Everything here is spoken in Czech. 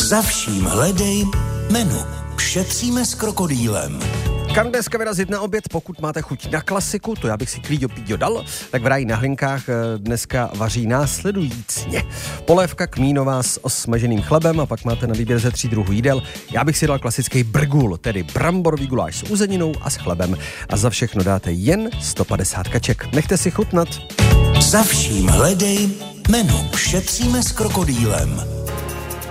Za vším hledej menu. Šetříme s krokodýlem. Kam dneska vyrazit na oběd, pokud máte chuť na klasiku, to já bych si klíďo píďo dal, tak v Ráji na Hlinkách dneska vaří následujícně. Polévka kmínová s osmaženým chlebem a pak máte na výběr ze 3 druhů jídel. Já bych si dal klasický brgul, tedy bramborový guláš s uzeninou a s chlebem. A za všechno dáte jen 150 kaček. Nechte si chutnat. Za vším hledej menu. Šetříme s krokodýlem.